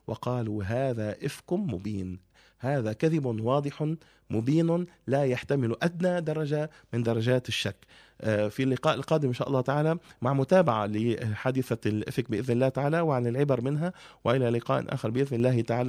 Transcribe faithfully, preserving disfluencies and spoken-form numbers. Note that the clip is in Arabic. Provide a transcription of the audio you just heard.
وقالوا هذا إفك مبين، هذا كذب واضح مبين لا يحتمل أدنى درجة من درجات الشك. في اللقاء القادم إن شاء الله تعالى مع متابعة لحادثة الإفك بإذن الله تعالى وعن العبر منها، وإلى لقاء آخر بإذن الله تعالى.